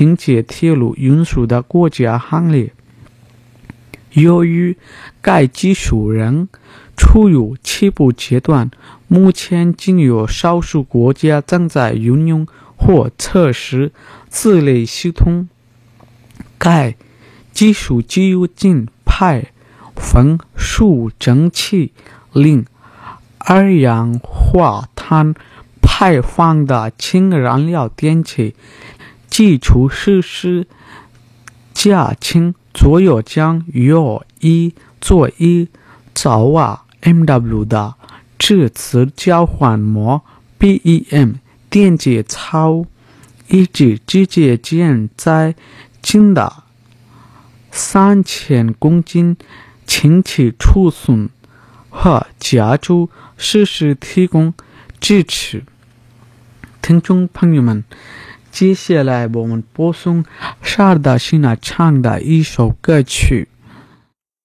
情节铁路运输的国家行列。由于该技术仍处于起步阶段，目前仅有少数国家正在运用或测试此类系统。该技术具有仅排放数蒸汽零二氧化碳排放的氢燃料电池，基础设施加氢作业将由1做1兆瓦 MW 的质子交换膜 BEM 电解槽，以及直接建在氢的3000公斤氢气储存和加注设施提供支持。听众朋友们，接下来我们播送沙尔达希娜唱的一首歌曲。